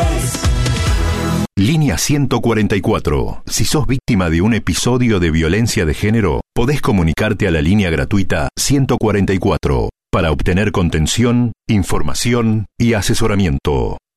Línea 144. Si sos víctima de un episodio de violencia de género, podés comunicarte a la línea gratuita 144 para obtener contención, información y asesoramiento.